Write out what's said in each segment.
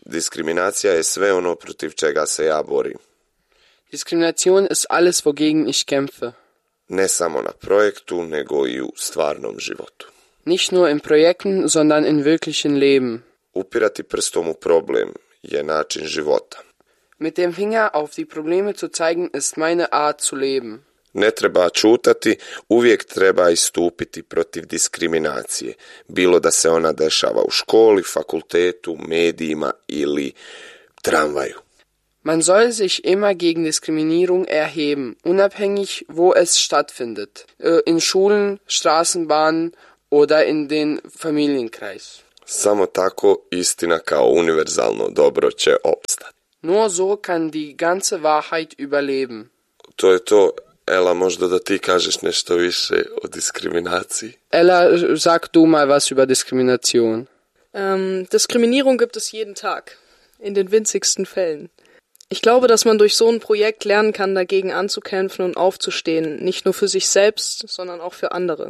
Diskriminacija je sve ono protiv čega se ja borim. Diskrimination ist alles, wogegen ich kämpfe. Ne samo na projektu, nego i u stvarnom životu. Nicht nur in Projekten, sondern in wirklichen Leben. Upirati prstom u problem je način života. Mit dem Finger auf die Probleme zu zeigen, ist meine Art zu leben. Ne treba čutati, uvijek treba istupiti protiv diskriminacije, bilo da se ona dešava u školi, fakultetu, medijima ili tramvaju. Man soll sich immer gegen Diskriminierung erheben, unabhängig, wo es stattfindet. In Schulen, Straßenbahnen oder in den Familienkreis. Samo tako istina kao univerzalno dobro će opstati. Nur so kann die ganze Wahrheit überleben. To je to. Ela, možda da ti kažeš nešto više o diskriminaciji? Ella, sag du mal was über Diskrimination. Diskriminierung gibt es jeden Tag, in den winzigsten Fällen. Ich glaube, dass man durch so ein Projekt lernen kann, dagegen anzukämpfen und aufzustehen, nicht nur für sich selbst, sondern auch für andere.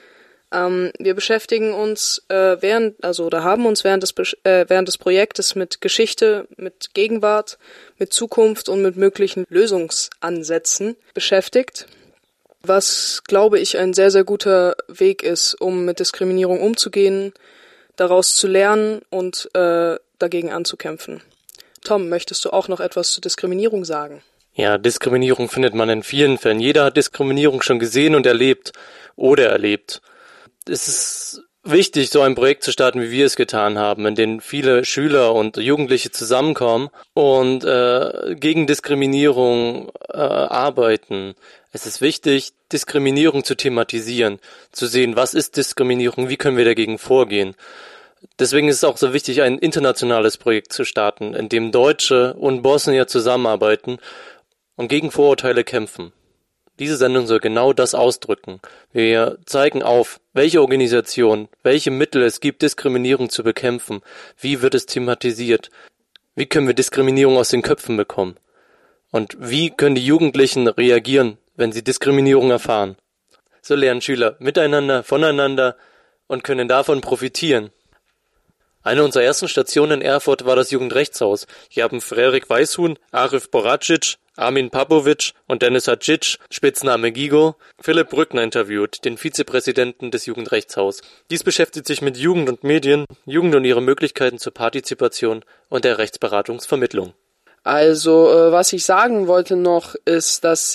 Wir beschäftigen uns haben uns während des Projektes mit Geschichte, mit Gegenwart, mit Zukunft und mit möglichen Lösungsansätzen beschäftigt, was, glaube ich, ein sehr, sehr guter Weg ist, um mit Diskriminierung umzugehen, daraus zu lernen und dagegen anzukämpfen. Tom, möchtest du auch noch etwas zur Diskriminierung sagen? Ja, Diskriminierung findet man in vielen Fällen. Jeder hat Diskriminierung schon gesehen und erlebt oder erlebt. Es ist wichtig, so ein Projekt zu starten, wie wir es getan haben, in dem viele Schüler und Jugendliche zusammenkommen und gegen Diskriminierung arbeiten. Es ist wichtig, Diskriminierung zu thematisieren, zu sehen, was ist Diskriminierung, wie können wir dagegen vorgehen. Deswegen ist es auch so wichtig, ein internationales Projekt zu starten, in dem Deutsche und Bosnier zusammenarbeiten und gegen Vorurteile kämpfen. Diese Sendung soll genau das ausdrücken. Wir zeigen auf, welche Organisation, welche Mittel es gibt, Diskriminierung zu bekämpfen. Wie wird es thematisiert? Wie können wir Diskriminierung aus den Köpfen bekommen? Und wie können die Jugendlichen reagieren, wenn sie Diskriminierung erfahren? So lernen Schüler miteinander, voneinander und können davon profitieren. Eine unserer ersten Stationen in Erfurt war das Jugendrechtshaus. Hier haben Frerik Weishuhn, Arif Boracic, Armin Papovic und Dennis Hadžić, Spitzname Gigo, Philipp Brückner interviewt, den Vizepräsidenten des Jugendrechtshaus. Dies beschäftigt sich mit Jugend und Medien, Jugend und ihre Möglichkeiten zur Partizipation und der Rechtsberatungsvermittlung. Also, was ich sagen wollte noch, ist, dass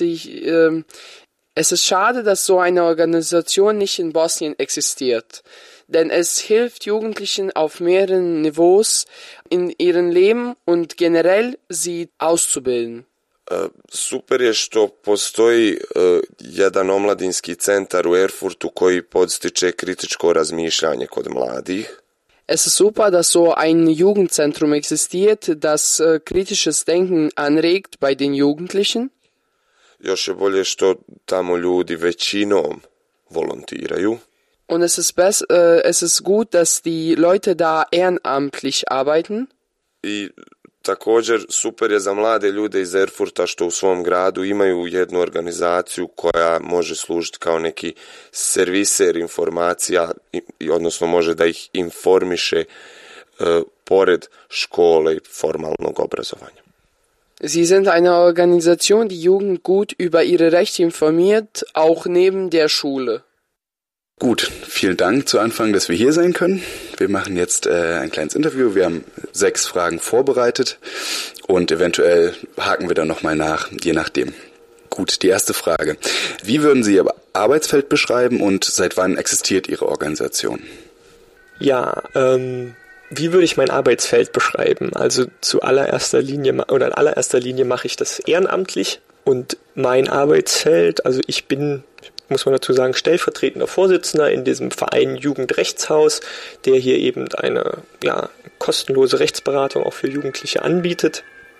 es ist schade, dass so eine Organisation nicht in Bosnien existiert. Denn es hilft Jugendlichen auf mehreren Niveaus in ihrem Leben und generell sie auszubilden. Super je što postoji jedan omladinski centar u Erfurtu koji podstiče kritičko razmišljanje kod mladih. Es ist super, dass so ein Jugendzentrum existiert, das kritisches Denken anregt bei den Jugendlichen. Još je bolje što tamo ljudi većinom volontiraju. Und es ist gut, dass die Leute da ehrenamtlich arbeiten. I također super je za mlade ljude iz Erfurta što u svom gradu imaju jednu organizaciju koja može služiti kao neki serviser informacija, odnosno može da ih informiše pored škole i formalnog obrazovanja. Sie sind eine Organisation, die Jugend gut über ihre Rechte informiert, auch neben der Schule. Gut, vielen Dank zu Anfang, dass wir hier sein können. Wir machen jetzt ein kleines Interview. Wir haben 6 Fragen vorbereitet und eventuell haken wir dann nochmal nach, je nachdem. Gut, die erste Frage. Wie würden Sie Ihr Arbeitsfeld beschreiben und seit wann existiert Ihre Organisation? Ja, wie würde ich mein Arbeitsfeld beschreiben? Also in allererster Linie mache ich das ehrenamtlich und mein Arbeitsfeld, also ich bin, muss man dazu sagen, stellvertretender Vorsitzender in diesem Verein Jugendrechtshaus, der hier eben eine kostenlose Rechtsberatung auch für Jugendliche anbietet.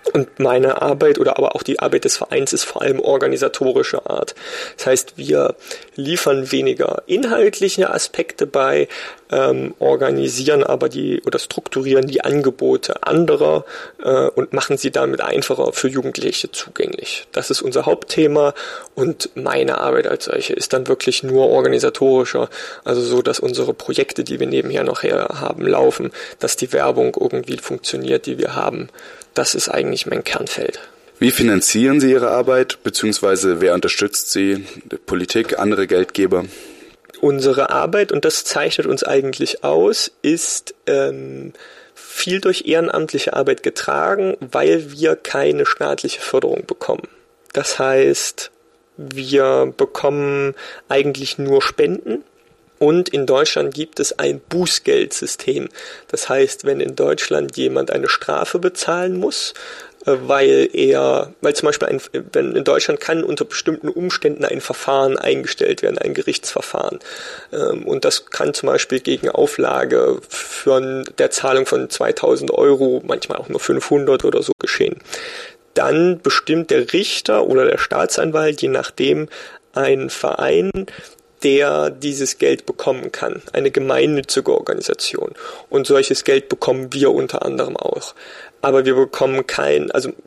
Und meine Arbeit oder aber auch die Arbeit des Vereins ist vor allem organisatorischer Art. Das heißt, wir liefern weniger inhaltliche Aspekte bei, organisieren aber oder strukturieren die Angebote anderer und machen sie damit einfacher für Jugendliche zugänglich. Das ist unser Hauptthema und meine Arbeit als solche ist dann wirklich nur organisatorischer, also so, dass unsere Projekte, die wir nebenher noch haben, laufen, dass die Werbung irgendwie funktioniert, die wir haben. Das ist eigentlich mein Kernfeld. Wie finanzieren Sie Ihre Arbeit, beziehungsweise wer unterstützt Sie? Politik, andere Geldgeber? Unsere Arbeit, und das zeichnet uns eigentlich aus, ist viel durch ehrenamtliche Arbeit getragen, weil wir keine staatliche Förderung bekommen. Das heißt, wir bekommen eigentlich nur Spenden. Und in Deutschland gibt es ein Bußgeldsystem. Das heißt, wenn in Deutschland jemand eine Strafe bezahlen muss, weil zum Beispiel wenn in Deutschland kann unter bestimmten Umständen ein Verfahren eingestellt werden, ein Gerichtsverfahren. Und das kann zum Beispiel gegen Auflage für der Zahlung von 2.000 €, manchmal auch nur 500 oder so geschehen. Dann bestimmt der Richter oder der Staatsanwalt, je nachdem, ein Verein, der dieses Geld bekommen kann, eine gemeinnützige Organisation. Und solches Geld bekommen wir unter anderem auch. Aber wir bekommen keine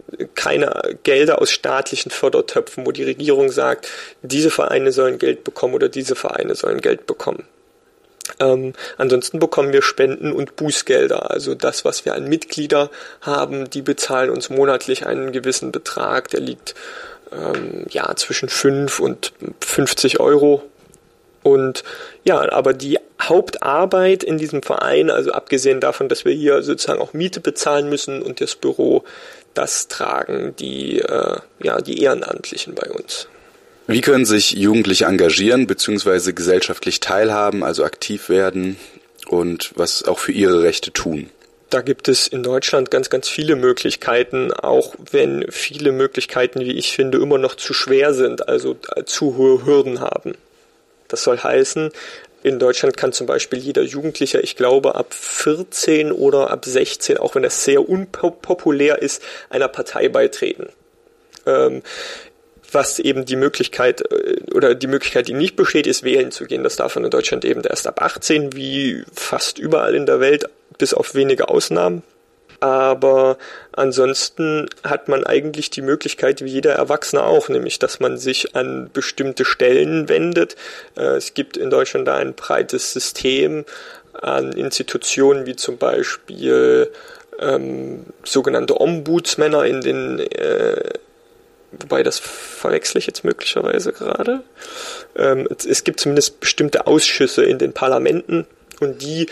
Gelder aus staatlichen Fördertöpfen, wo die Regierung sagt, diese Vereine sollen Geld bekommen oder diese Vereine sollen Geld bekommen. Ansonsten bekommen wir Spenden und Bußgelder, also das, was wir an Mitglieder haben, die bezahlen uns monatlich einen gewissen Betrag, der liegt zwischen 5 und 50 €. Und ja, aber die Hauptarbeit in diesem Verein, also abgesehen davon, dass wir hier sozusagen auch Miete bezahlen müssen und das Büro, das tragen die Ehrenamtlichen bei uns. Wie können sich Jugendliche engagieren bzw. gesellschaftlich teilhaben, also aktiv werden und was auch für ihre Rechte tun? Da gibt es in Deutschland ganz, ganz viele Möglichkeiten, auch wenn viele Möglichkeiten, wie ich finde, immer noch zu schwer sind, also zu hohe Hürden haben. Das soll heißen, in Deutschland kann zum Beispiel jeder Jugendliche, ich glaube ab 14 oder ab 16, auch wenn das sehr unpopulär ist, einer Partei beitreten. Was eben die Möglichkeit, die nicht besteht, ist wählen zu gehen. Das darf man in Deutschland eben erst ab 18, wie fast überall in der Welt, bis auf wenige Ausnahmen. Aber ansonsten hat man eigentlich die Möglichkeit, wie jeder Erwachsene auch, nämlich, dass man sich an bestimmte Stellen wendet. Es gibt in Deutschland da ein breites System an Institutionen, wie zum Beispiel sogenannte Ombudsmänner wobei das verwechsle ich jetzt möglicherweise gerade. Es gibt zumindest bestimmte Ausschüsse in den Parlamenten und die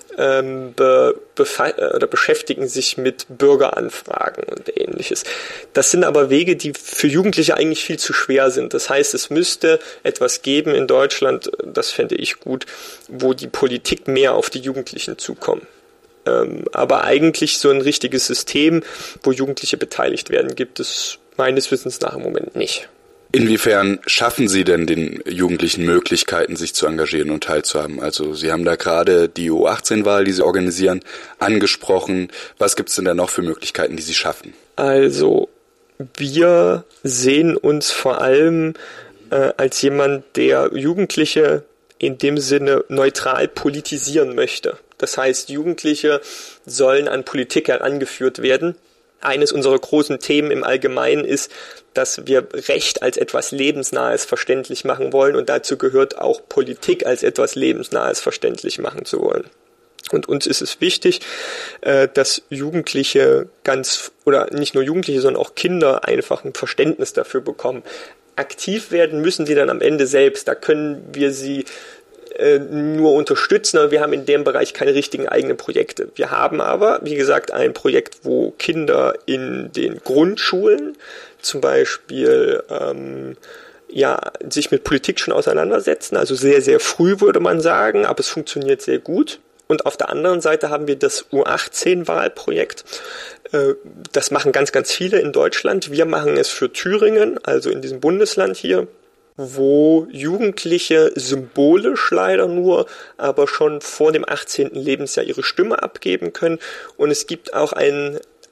beschäftigen sich mit Bürgeranfragen und Ähnliches. Das sind aber Wege, die für Jugendliche eigentlich viel zu schwer sind. Das heißt, es müsste etwas geben in Deutschland, das fände ich gut, wo die Politik mehr auf die Jugendlichen zukommt. Aber eigentlich so ein richtiges System, wo Jugendliche beteiligt werden, gibt es meines Wissens nach im Moment nicht. Inwiefern schaffen Sie denn den Jugendlichen Möglichkeiten, sich zu engagieren und teilzuhaben? Also Sie haben da gerade die U18-Wahl, die Sie organisieren, angesprochen. Was gibt es denn da noch für Möglichkeiten, die Sie schaffen? Also wir sehen uns vor allem als jemand, der Jugendliche in dem Sinne neutral politisieren möchte. Das heißt, Jugendliche sollen an Politik herangeführt werden. Eines unserer großen Themen im Allgemeinen ist, dass wir Recht als etwas Lebensnahes verständlich machen wollen und dazu gehört auch Politik als etwas Lebensnahes verständlich machen zu wollen. Und uns ist es wichtig, dass Jugendliche nicht nur Jugendliche, sondern auch Kinder einfach ein Verständnis dafür bekommen. Aktiv werden müssen sie dann am Ende selbst. Da können wir sie nur unterstützen, aber wir haben in dem Bereich keine richtigen eigenen Projekte. Wir haben aber, wie gesagt, ein Projekt, wo Kinder in den Grundschulen zum Beispiel sich mit Politik schon auseinandersetzen, also sehr, sehr früh würde man sagen, aber es funktioniert sehr gut. Und auf der anderen Seite haben wir das U18-Wahlprojekt. Das machen ganz, ganz viele in Deutschland. Wir machen es für Thüringen, also in diesem Bundesland hier, wo Jugendliche symbolisch leider nur, aber schon vor dem 18. Lebensjahr ihre Stimme abgeben können. Und es gibt auch ein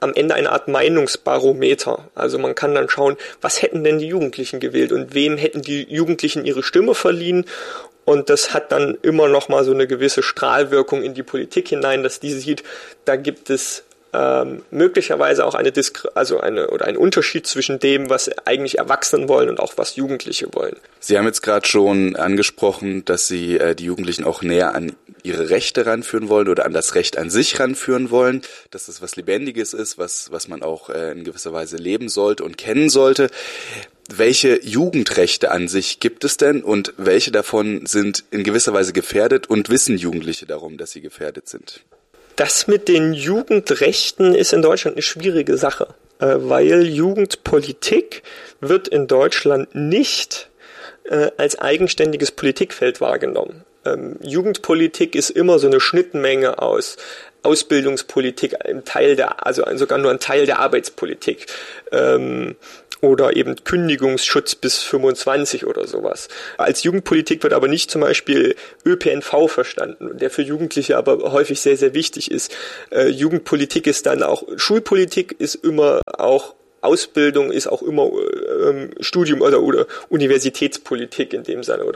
am Ende eine Art Meinungsbarometer. Also man kann dann schauen, was hätten denn die Jugendlichen gewählt und wem hätten die Jugendlichen ihre Stimme verliehen. Und das hat dann immer noch mal so eine gewisse Strahlwirkung in die Politik hinein, dass die sieht, da gibt es möglicherweise auch einen Unterschied zwischen dem, was eigentlich Erwachsene wollen und auch was Jugendliche wollen. Sie haben jetzt gerade schon angesprochen, dass Sie die Jugendlichen auch näher an ihre Rechte ranführen wollen oder an das Recht an sich ranführen wollen, dass das was Lebendiges ist, was man auch in gewisser Weise leben sollte und kennen sollte. Welche Jugendrechte an sich gibt es denn und welche davon sind in gewisser Weise gefährdet und wissen Jugendliche darum, dass sie gefährdet sind? Das mit den Jugendrechten ist in Deutschland eine schwierige Sache, weil Jugendpolitik wird in Deutschland nicht als eigenständiges Politikfeld wahrgenommen. Jugendpolitik ist immer so eine Schnittmenge aus Ausbildungspolitik, sogar nur ein Teil der Arbeitspolitik. Oder eben Kündigungsschutz bis 25 oder sowas. Als Jugendpolitik wird aber nicht zum Beispiel ÖPNV verstanden, der für Jugendliche aber häufig sehr, sehr wichtig ist. Jugendpolitik ist dann auch, Schulpolitik ist immer auch, Ausbildung ist auch immer Studium oder Universitätspolitik in dem Sinne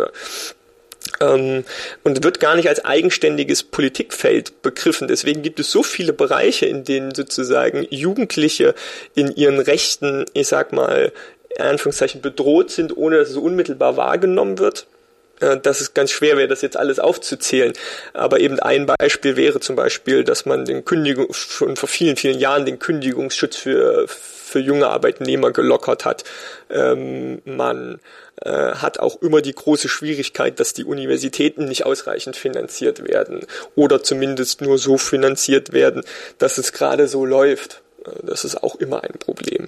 und wird gar nicht als eigenständiges Politikfeld begriffen. Deswegen gibt es so viele Bereiche, in denen sozusagen Jugendliche in ihren Rechten, ich sag mal, in Anführungszeichen bedroht sind, ohne dass es unmittelbar wahrgenommen wird, dass es ganz schwer wäre, das jetzt alles aufzuzählen. Aber eben ein Beispiel wäre zum Beispiel, dass man schon vor vielen, vielen Jahren den Kündigungsschutz für junge Arbeitnehmer gelockert hat. Man hat auch immer die große Schwierigkeit, dass die Universitäten nicht ausreichend finanziert werden oder zumindest nur so finanziert werden, dass es gerade so läuft. Das ist auch immer ein Problem.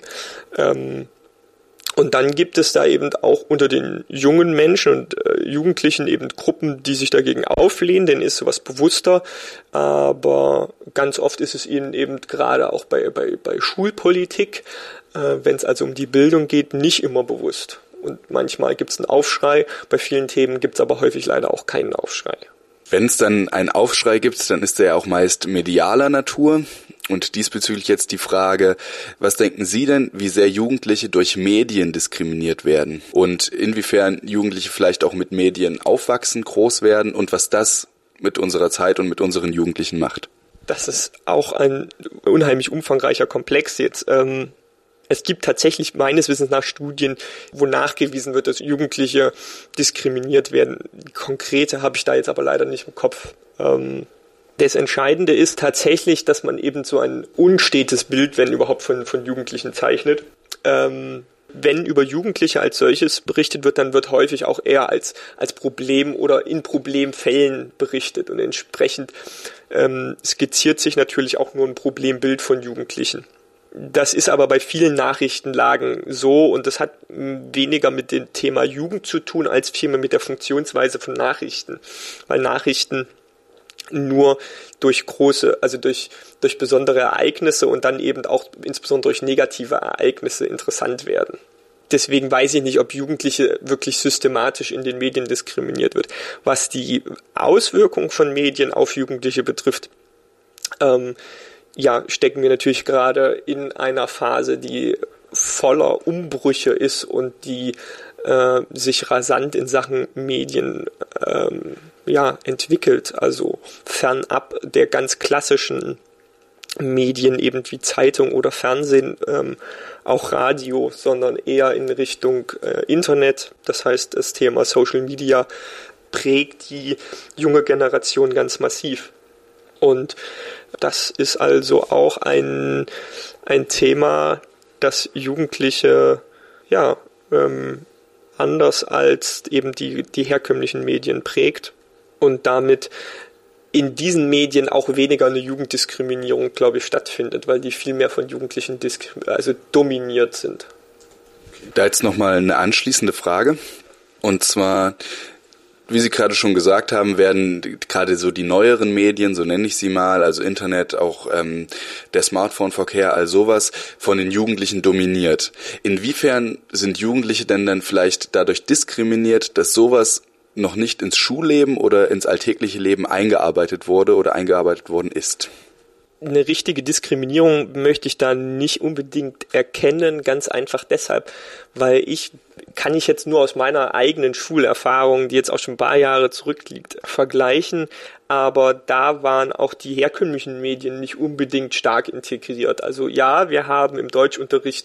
Und dann gibt es da eben auch unter den jungen Menschen und Jugendlichen eben Gruppen, die sich dagegen auflehnen, denen ist sowas bewusster, aber ganz oft ist es ihnen eben gerade auch bei Schulpolitik, wenn es also um die Bildung geht, nicht immer bewusst. Und manchmal gibt es einen Aufschrei, bei vielen Themen gibt es aber häufig leider auch keinen Aufschrei. Wenn es dann einen Aufschrei gibt, dann ist der ja auch meist medialer Natur. Und diesbezüglich jetzt die Frage, was denken Sie denn, wie sehr Jugendliche durch Medien diskriminiert werden? Und inwiefern Jugendliche vielleicht auch mit Medien aufwachsen, groß werden und was das mit unserer Zeit und mit unseren Jugendlichen macht? Das ist auch ein unheimlich umfangreicher Komplex jetzt. Es gibt tatsächlich meines Wissens nach Studien, wo nachgewiesen wird, dass Jugendliche diskriminiert werden. Die konkrete habe ich da jetzt aber leider nicht im Kopf. Das Entscheidende ist tatsächlich, dass man eben so ein unstetes Bild, wenn überhaupt, von Jugendlichen zeichnet. Wenn über Jugendliche als solches berichtet wird, dann wird häufig auch eher als Problem oder in Problemfällen berichtet. Und entsprechend skizziert sich natürlich auch nur ein Problembild von Jugendlichen. Das ist aber bei vielen Nachrichtenlagen so und das hat weniger mit dem Thema Jugend zu tun, als vielmehr mit der Funktionsweise von Nachrichten. Weil Nachrichten nur durch durch besondere Ereignisse und dann eben auch insbesondere durch negative Ereignisse interessant werden. Deswegen weiß ich nicht, ob Jugendliche wirklich systematisch in den Medien diskriminiert wird. Was die Auswirkung von Medien auf Jugendliche betrifft, stecken wir natürlich gerade in einer Phase, die voller Umbrüche ist und die sich rasant in Sachen Medien entwickelt. Also fernab der ganz klassischen Medien eben wie Zeitung oder Fernsehen, auch Radio, sondern eher in Richtung Internet. Das heißt, das Thema Social Media prägt die junge Generation ganz massiv. Und das ist also auch ein Thema, das Jugendliche anders als eben die herkömmlichen Medien prägt und damit in diesen Medien auch weniger eine Jugenddiskriminierung, glaube ich, stattfindet, weil die viel mehr von Jugendlichen dominiert sind. Da jetzt nochmal eine anschließende Frage. Und zwar, wie Sie gerade schon gesagt haben, werden gerade so die neueren Medien, so nenne ich sie mal, also Internet, auch der Smartphone-Verkehr, all sowas, von den Jugendlichen dominiert. Inwiefern sind Jugendliche denn dann vielleicht dadurch diskriminiert, dass sowas noch nicht ins Schulleben oder ins alltägliche Leben eingearbeitet wurde oder eingearbeitet worden ist? eine richtige Diskriminierung möchte ich da nicht unbedingt erkennen, ganz einfach deshalb, weil kann ich jetzt nur aus meiner eigenen Schulerfahrung, die jetzt auch schon ein paar Jahre zurückliegt, vergleichen, aber da waren auch die herkömmlichen Medien nicht unbedingt stark integriert. Also ja, wir haben im Deutschunterricht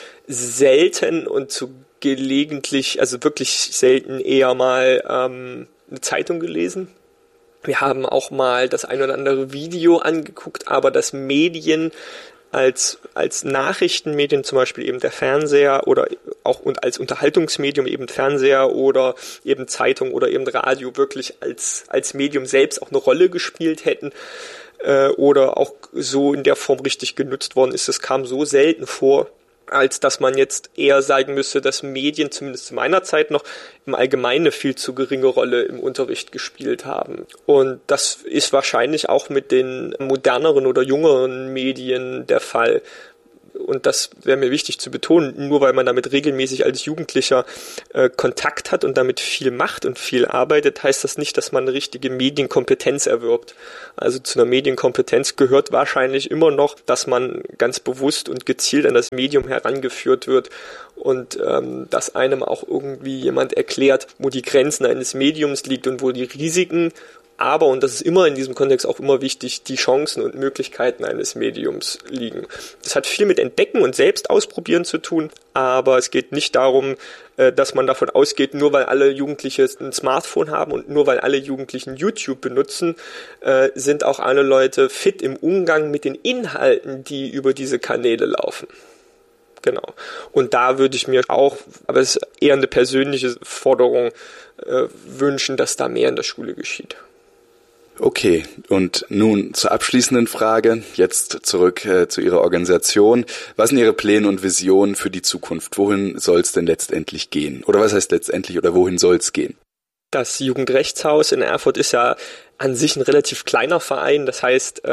selten und gelegentlich, also wirklich selten eher mal eine Zeitung gelesen. Wir haben auch mal das ein oder andere Video angeguckt, aber das Medien als Nachrichtenmedien, zum Beispiel eben der Fernseher oder auch und als Unterhaltungsmedium eben Fernseher oder eben Zeitung oder eben Radio wirklich als Medium selbst auch eine Rolle gespielt hätten oder auch so in der Form richtig genutzt worden ist, das kam so selten vor, als dass man jetzt eher sagen müsste, dass Medien, zumindest zu meiner Zeit noch, im Allgemeinen eine viel zu geringe Rolle im Unterricht gespielt haben. Und das ist wahrscheinlich auch mit den moderneren oder jüngeren Medien der Fall. Und das wäre mir wichtig zu betonen, nur weil man damit regelmäßig als Jugendlicher Kontakt hat und damit viel macht und viel arbeitet, heißt das nicht, dass man eine richtige Medienkompetenz erwirbt. Also zu einer Medienkompetenz gehört wahrscheinlich immer noch, dass man ganz bewusst und gezielt an das Medium herangeführt wird und dass einem auch irgendwie jemand erklärt, wo die Grenzen eines Mediums liegt und wo die Risiken, aber, und das ist immer in diesem Kontext auch immer wichtig, die Chancen und Möglichkeiten eines Mediums liegen. Das hat viel mit Entdecken und selbst ausprobieren zu tun, aber es geht nicht darum, dass man davon ausgeht, nur weil alle Jugendliche ein Smartphone haben und nur weil alle Jugendlichen YouTube benutzen, sind auch alle Leute fit im Umgang mit den Inhalten, die über diese Kanäle laufen. Genau. Und da würde ich mir auch, aber es ist eher eine persönliche Forderung, wünschen, dass da mehr in der Schule geschieht. Okay, und nun zur abschließenden Frage, jetzt zurück zu Ihrer Organisation. Was sind Ihre Pläne und Visionen für die Zukunft? Wohin soll es denn letztendlich gehen? Oder was heißt letztendlich, oder wohin soll es gehen? Das Jugendrechtshaus in Erfurt ist ja an sich ein relativ kleiner Verein, das heißt,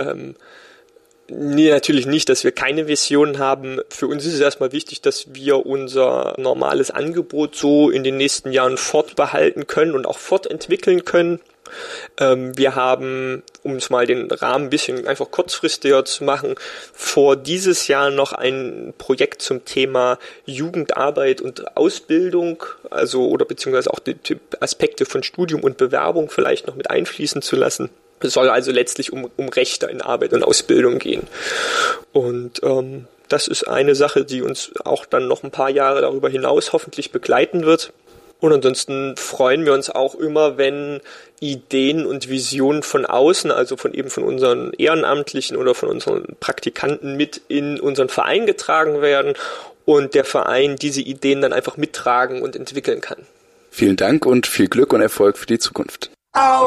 nee, natürlich nicht, dass wir keine Visionen haben. Für uns ist es erstmal wichtig, dass wir unser normales Angebot so in den nächsten Jahren fortbehalten können und auch fortentwickeln können. Wir haben, um es mal den Rahmen ein bisschen einfach kurzfristiger zu machen, vor dieses Jahr noch ein Projekt zum Thema Jugendarbeit und Ausbildung, also oder beziehungsweise auch die Aspekte von Studium und Bewerbung vielleicht noch mit einfließen zu lassen. Es soll also letztlich um Rechte in Arbeit und Ausbildung gehen. Und das ist eine Sache, die uns auch dann noch ein paar Jahre darüber hinaus hoffentlich begleiten wird. Und ansonsten freuen wir uns auch immer, wenn Ideen und Visionen von außen, also von unseren Ehrenamtlichen oder von unseren Praktikanten mit in unseren Verein getragen werden und der Verein diese Ideen dann einfach mittragen und entwickeln kann. Vielen Dank und viel Glück und Erfolg für die Zukunft.